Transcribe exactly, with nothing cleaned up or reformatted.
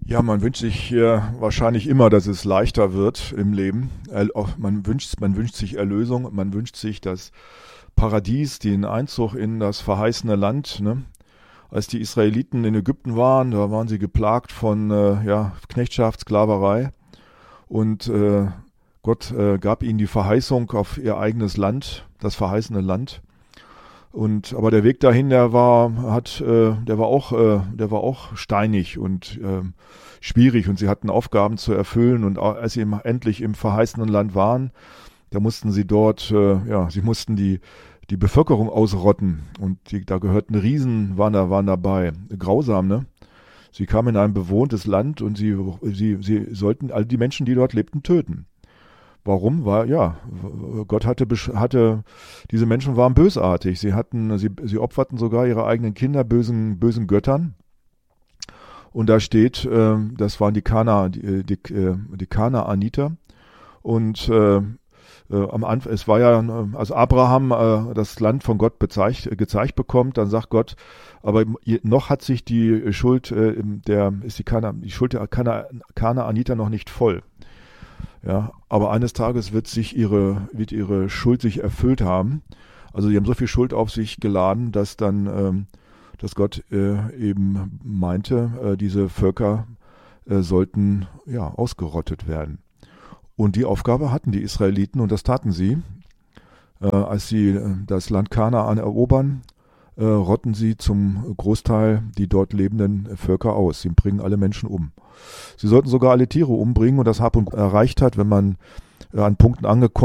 Ja, man wünscht sich äh, wahrscheinlich immer, dass es leichter wird im Leben. Er, auch, man wünscht, man wünscht sich Erlösung, man wünscht sich das Paradies, den Einzug in das verheißene Land. Ne? Als die Israeliten in Ägypten waren, da waren sie geplagt von äh, ja, Knechtschaft, Sklaverei und äh, Gott äh, gab ihnen die Verheißung auf ihr eigenes Land, das verheißene Land. Und aber der Weg dahin, der war, hat, äh, der war auch, äh, der war auch steinig und äh, schwierig und sie hatten Aufgaben zu erfüllen und als sie im, endlich im verheißenen Land waren, da mussten sie dort, äh, ja, sie mussten die die Bevölkerung ausrotten und die, da gehörten Riesen, waren da, waren dabei, grausam, ne? Sie kamen in ein bewohntes Land und sie, sie, sie sollten all die Menschen, die dort lebten, töten. Warum? War, ja, Gott hatte, hatte, diese Menschen waren bösartig. Sie hatten, sie, sie opferten sogar ihre eigenen Kinder bösen, bösen Göttern. Und da steht, äh, das waren die Kana, die, die, die Kanaaniter. Und äh, äh, am Anfang, es war ja, als Abraham äh, das Land von Gott bezeigt, gezeigt bekommt, dann sagt Gott, aber noch hat sich die Schuld äh, der, ist die Kana, die Schuld der Kana, Kanaaniter noch nicht voll. Ja, aber eines Tages wird sich ihre, wird ihre Schuld sich erfüllt haben. Also sie haben so viel Schuld auf sich geladen, dass dann, ähm, dass Gott äh, eben meinte, äh, diese Völker äh, sollten ja ausgerottet werden. Und die Aufgabe hatten die Israeliten und das taten sie. Äh, als sie äh, das Land Kanaan erobern, äh, rotten sie zum Großteil die dort lebenden Völker aus. Sie bringen alle Menschen um. Sie sollten sogar alle Tiere umbringen und das Hab und erreicht hat, wenn man äh, an Punkten angekommen